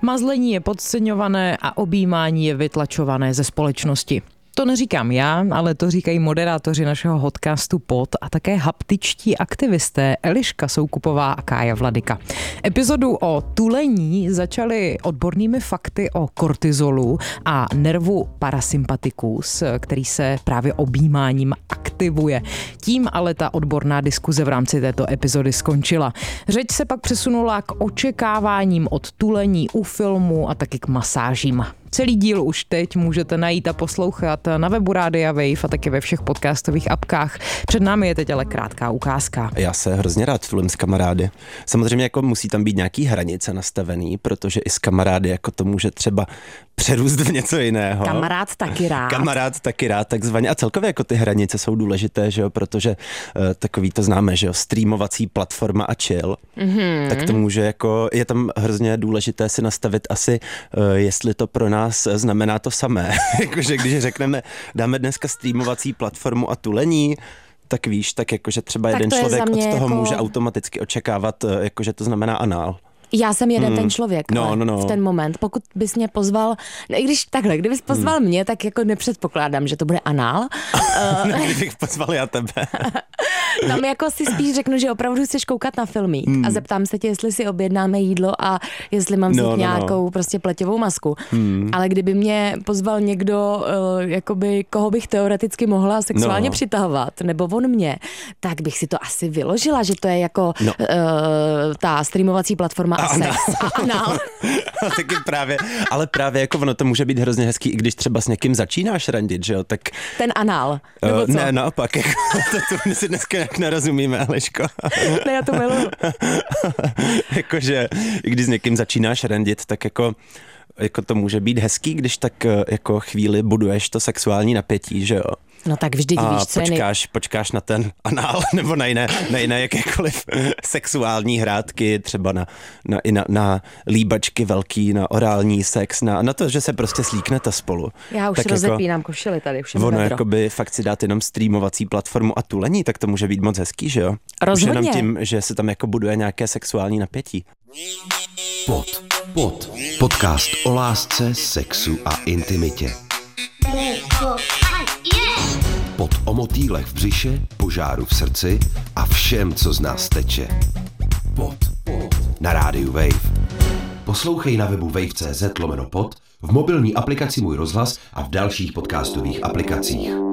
Mazlení je podceňované a objímání je vytlačované ze společnosti. To neříkám já, ale to říkají moderátoři našeho podcastu Pod a také haptičtí aktivisté Eliška Soukupová a Kája Vladyka. Epizodu o tulení začali odbornými fakty o kortizolu a nervu parasympaticus, který se právě objímáním aktivuje. Tím ale ta odborná diskuze v rámci této epizody skončila. Řeč se pak přesunula k očekáváním od tulení u filmu a taky k masážím. Celý díl už teď můžete najít a poslouchat na webu Rádia Wave a taky ve všech podcastových apkách. Před námi je teď ale krátká ukázka. Já se hrozně rád tulím s kamarády. Samozřejmě jako musí tam být nějaký hranice nastavený, protože i s kamarády jako to může třeba přerůst v něco jiného. Kamarád taky rád, takzvaně. A celkově jako ty hranice jsou důležité, že jo, protože takový to známe, že jo, streamovací platforma a chill. Mm-hmm. Tak to může jako, je tam hrozně důležité si nastavit asi, jestli to pro nás znamená to samé. Jakože když řekneme, dáme dneska streamovací platformu a tulení, tak víš, tak jakože třeba jeden člověk od toho může automaticky očekávat, jakože to znamená anál. Já jsem jeden ten člověk v ten moment. Pokud bys mě pozval, kdybys pozval mě, tak jako nepředpokládám, že to bude anál. Kdybych pozval já tebe. Tam jako si spíš řeknu, že opravdu chceš koukat na filmy a zeptám se tě, jestli si objednáme jídlo a jestli mám vzít nějakou prostě pleťovou masku. Ale kdyby mě pozval někdo, jakoby, koho bych teoreticky mohla sexuálně přitahovat, nebo on mě, tak bych si to asi vyložila, že to je jako ta streamovací platforma a sex a anál. Taky právě, ale právě jako ono to může být hrozně hezký, i když třeba s někým začínáš randit, že jo, tak... Ten anál, nebo co? Ne, naopak, jako, to si dneska jak nerozumíme, Eliško. Ne, já to miluju. Jakože, když s někým začínáš randit, tak jako to může být hezký, když tak jako chvíli buduješ to sexuální napětí, že jo. No tak vždyť víš, co počkáš na ten anál, nebo na jiné jakékoliv sexuální hrátky, třeba na líbačky velký, na orální sex, na to, že se prostě slíknete spolu. Já už tak rozepínám košili tady, už je ono jakoby fakt si dát jenom streamovací platformu a tulení, tak to může být moc hezký, že jo? Rozhodně. Už jenom tím, že se tam jako buduje nějaké sexuální napětí. Pod. Podcast o lásce, sexu a intimitě. Pod o motýlech v břiše, požáru v srdci a všem, co z nás teče. Pod. Na rádiu Wave. Poslouchej na webu wave.cz/pod, v mobilní aplikaci Můj rozhlas a v dalších podcastových aplikacích.